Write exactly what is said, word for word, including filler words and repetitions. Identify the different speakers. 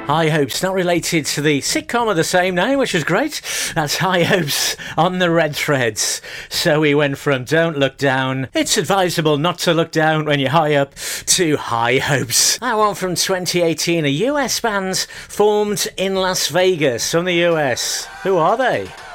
Speaker 1: High Hopes, not related to the sitcom of the same name, which was great. That's High Hopes on the Red Threads. So we went from Don't Look Down, it's advisable not to look down when you're high up, to High Hopes. That one from twenty eighteen, a U S band formed in Las Vegas, from the U S. Who are they?